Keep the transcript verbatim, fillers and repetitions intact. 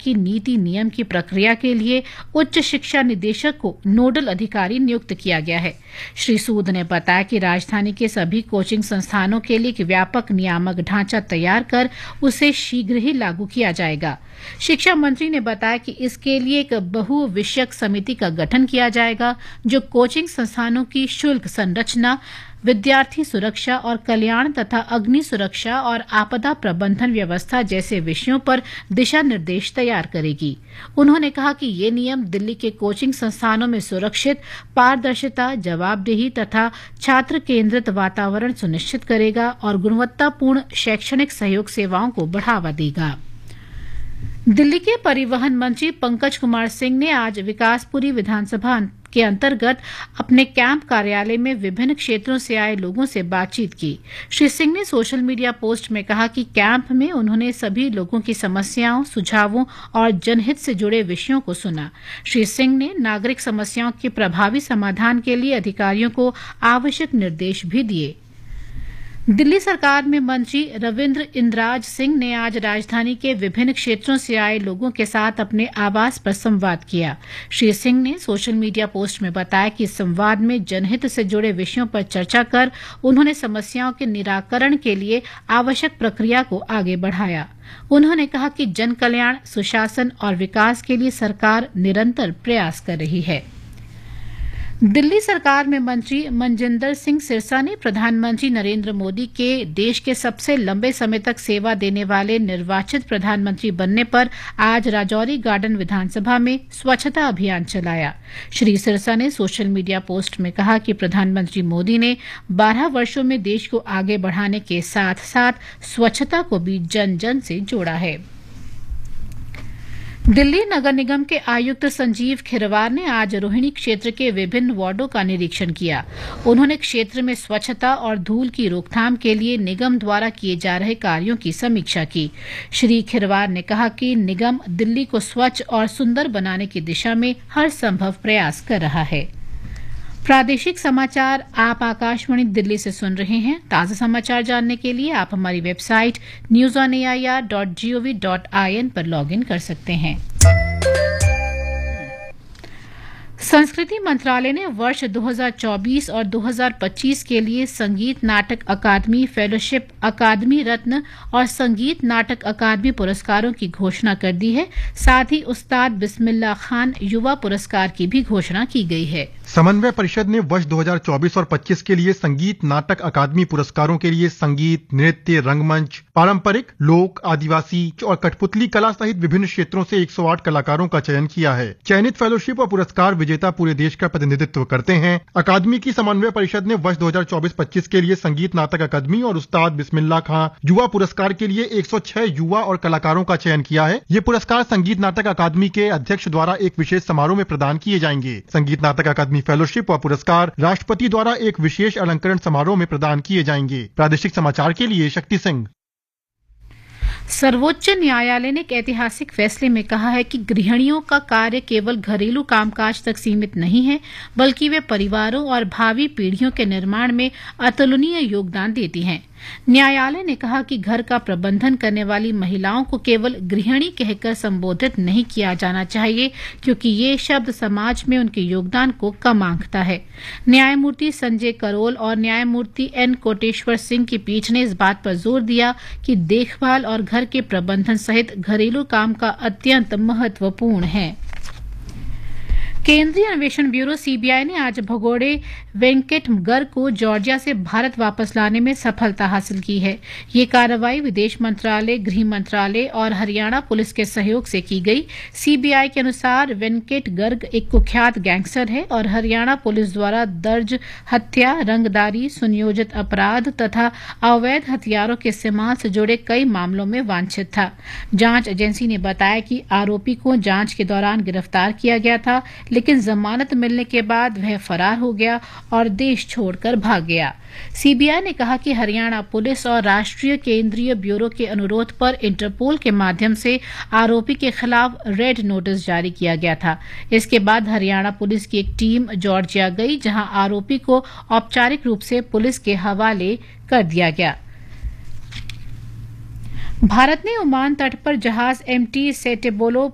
की नीति नियम की प्रक्रिया के लिए उच्च शिक्षा निदेशक को नोडल अधिकारी नियुक्त किया गया है। श्री सूद ने बताया कि राजधानी के सभी कोचिंग संस्थानों के लिए एक व्यापक नियामक ढांचा तैयार कर उसे शीघ्र ही लागू किया जाएगा। शिक्षा मंत्री ने बताया कि इसके लिए एक बहुविषयक समिति का गठन किया जाएगा जो कोचिंग संस्थानों की शुल्क संरचना, विद्यार्थी सुरक्षा और कल्याण तथा अग्नि सुरक्षा और आपदा प्रबंधन व्यवस्था जैसे विषयों पर दिशा निर्देश तैयार करेगी। उन्होंने कहा कि ये नियम दिल्ली के कोचिंग संस्थानों में सुरक्षित, पारदर्शिता, जवाबदेही तथा छात्र केंद्रित वातावरण सुनिश्चित करेगा और गुणवत्तापूर्ण शैक्षणिक सहयोग सेवाओं को बढ़ावा देगा। दिल्ली के परिवहन मंत्री पंकज कुमार सिंह ने आज विकासपुरी विधानसभा के अंतर्गत अपने कैंप कार्यालय में विभिन्न क्षेत्रों से आए लोगों से बातचीत की। श्री सिंह ने सोशल मीडिया पोस्ट में कहा कि कैंप में उन्होंने सभी लोगों की समस्याओं, सुझावों और जनहित से जुड़े विषयों को सुना। श्री सिंह ने नागरिक समस्याओं के प्रभावी समाधान के लिए अधिकारियों को आवश्यक निर्देश भी दिए। दिल्ली सरकार में मंत्री रविंद्र इंद्राज सिंह ने आज राजधानी के विभिन्न क्षेत्रों से आए लोगों के साथ अपने आवास पर संवाद किया। श्री सिंह ने सोशल मीडिया पोस्ट में बताया कि इस संवाद में जनहित से जुड़े विषयों पर चर्चा कर उन्होंने समस्याओं के निराकरण के लिए आवश्यक प्रक्रिया को आगे बढ़ाया। उन्होंने कहा कि जन कल्याण, सुशासन और विकास के लिए सरकार निरंतर प्रयास कर रही है। दिल्ली सरकार में मंत्री मनजिंदर सिंह सिरसा ने प्रधानमंत्री नरेंद्र मोदी के देश के सबसे लंबे समय तक सेवा देने वाले निर्वाचित प्रधानमंत्री बनने पर आज राजौरी गार्डन विधानसभा में स्वच्छता अभियान चलाया। श्री सिरसा ने सोशल मीडिया पोस्ट में कहा कि प्रधानमंत्री मोदी ने बारह वर्षों में देश को आगे बढ़ाने के साथ साथ स्वच्छता को भी जन जन से जोड़ा है। दिल्ली नगर निगम के आयुक्त संजीव खिरवार ने आज रोहिणी क्षेत्र के विभिन्न वार्डों का निरीक्षण किया। उन्होंने क्षेत्र में स्वच्छता और धूल की रोकथाम के लिए निगम द्वारा किए जा रहे कार्यों की समीक्षा की। श्री खिरवार ने कहा कि निगम दिल्ली को स्वच्छ और सुंदर बनाने की दिशा में हर संभव प्रयास कर रहा है। प्रादेशिक समाचार आप आकाशवाणी दिल्ली से सुन रहे हैं। ताज़ा समाचार जानने के लिए आप हमारी website news on A I R dot G O V dot I N पर लॉगिन कर सकते हैं। संस्कृति मंत्रालय ने वर्ष दो हज़ार चौबीस और दो हज़ार पच्चीस के लिए संगीत नाटक अकादमी फेलोशिप, अकादमी रत्न और संगीत नाटक अकादमी पुरस्कारों की घोषणा कर दी है। साथ ही उस्ताद बिस्मिल्लाह खान युवा पुरस्कार की भी घोषणा की गई है। समन्वय परिषद ने वर्ष दो हज़ार चौबीस और पच्चीस के लिए संगीत नाटक अकादमी पुरस्कारों के लिए संगीत, नृत्य, रंगमंच, पारंपरिक, लोक, आदिवासी और कठपुतली कला सहित विभिन्न क्षेत्रों से एक सौ आठ कलाकारों का चयन किया है। चयनित फेलोशिप और पुरस्कार विजेता पूरे देश का प्रतिनिधित्व करते हैं। अकादमी की समन्वय परिषद ने वर्ष दो हज़ार चौबीस पच्चीस के लिए संगीत नाटक अकादमी और उस्ताद बिस्मिल्लाह खां युवा पुरस्कार के लिए एक सौ छह युवा और कलाकारों का चयन किया है। ये पुरस्कार संगीत नाटक अकादमी के अध्यक्ष द्वारा एक विशेष समारोह में प्रदान किए जाएंगे। संगीत नाटक अकादमी फेलोशिप और पुरस्कार राष्ट्रपति द्वारा एक विशेष अलंकरण समारोह में प्रदान किए जाएंगे। प्रादेशिक समाचार के लिए शक्ति सिंह। सर्वोच्च न्यायालय ने एक ऐतिहासिक फैसले में कहा है कि गृहिणियों का कार्य केवल घरेलू कामकाज तक सीमित नहीं है, बल्कि वे परिवारों और भावी पीढ़ियों के निर्माण में अतुलनीय योगदान देती हैं। न्यायालय ने कहा कि घर का प्रबंधन करने वाली महिलाओं को केवल गृहिणी कहकर संबोधित नहीं किया जाना चाहिए, क्योंकि ये शब्द समाज में उनके योगदान को कम आंकता है। न्यायमूर्ति संजय करोल और न्यायमूर्ति एन कोटेश्वर सिंह की पीठ ने इस बात पर जोर दिया कि देखभाल और घर के प्रबंधन सहित घरेलू काम का अत्यंत महत्वपूर्ण है। केंद्रीय अन्वेषण ब्यूरो सी बी आई ने आज भगोड़े वेंकट गर्ग को जॉर्जिया से भारत वापस लाने में सफलता हासिल की है। ये कार्रवाई विदेश मंत्रालय, गृह मंत्रालय और हरियाणा पुलिस के सहयोग से की गई। सी बी आई के अनुसार वेंकट गर्ग एक कुख्यात गैंगस्टर है और हरियाणा पुलिस द्वारा दर्ज हत्या, रंगदारी, सुनियोजित अपराध तथा अवैध हथियारों के इस्तेमाल से जुड़े कई मामलों में वांछित था। जांच एजेंसी ने बताया कि आरोपी को जांच के दौरान गिरफ्तार किया गया था, लेकिन जमानत मिलने के बाद वह फरार हो गया और देश छोड़कर भाग गया। सी बी आई ने कहा कि हरियाणा पुलिस और राष्ट्रीय केंद्रीय ब्यूरो के अनुरोध पर इंटरपोल के माध्यम से आरोपी के खिलाफ रेड नोटिस जारी किया गया था। इसके बाद हरियाणा पुलिस की एक टीम जॉर्जिया गई, जहां आरोपी को औपचारिक रूप से पुलिस के हवाले कर दिया गया। भारत ने ओमान तट पर जहाज एम टी सेटेबोलो